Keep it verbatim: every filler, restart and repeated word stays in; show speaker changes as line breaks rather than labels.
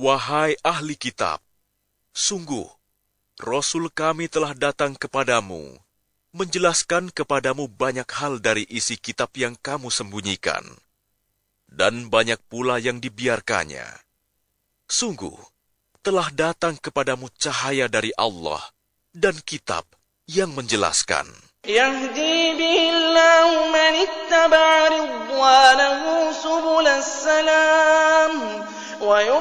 Wahai ahli kitab, sungguh, Rasul kami telah datang kepadamu, menjelaskan kepadamu banyak hal dari isi kitab yang kamu sembunyikan, dan banyak pula yang dibiarkannya. Sungguh, telah datang kepadamu cahaya dari Allah dan kitab yang menjelaskan.
يهدي به الله من اتبع رضوانه سبل السلام